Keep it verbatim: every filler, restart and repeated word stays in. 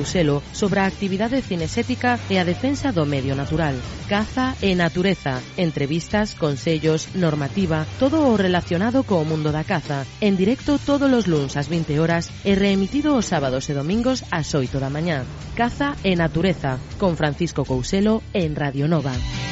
Couselo sobre a actividade cinexética e a defensa do medio natural. Caza e natureza, entrevistas, consellos, normativa, todo o relacionado co mundo da caza, en directo todos os luns ás vinte horas e reemitido os sábados e domingos ás oito da mañá. Caza e natureza, con Francisco Couselo en Radio Nova.